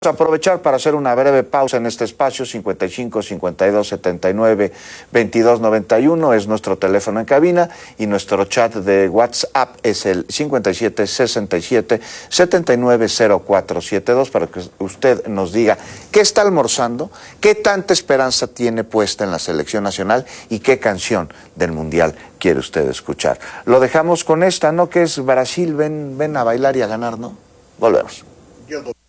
Aprovechar para hacer una breve pausa en este espacio. 55 52 79 22 91 es nuestro teléfono en cabina y nuestro chat de WhatsApp es el 57 67 79 0472 para que usted nos diga qué está almorzando, qué tanta esperanza tiene puesta en la selección nacional y qué canción del Mundial quiere usted escuchar. Lo dejamos con esta, ¿no? Que es Brasil, ven a bailar y a ganar, ¿no? Volvemos.